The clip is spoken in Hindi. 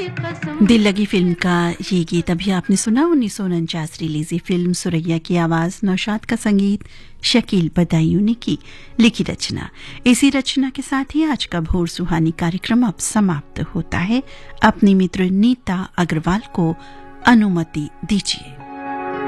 दिल लगी फिल्म का ये गीत अभी आपने सुना। 1949 रिलीजी फिल्म सुरैया की आवाज, नौशाद का संगीत, शकील बदायूं ने की लिखी रचना। इसी रचना के साथ ही आज का भोर सुहानी कार्यक्रम अब समाप्त होता है। अपनी मित्र नीता अग्रवाल को अनुमति दीजिए।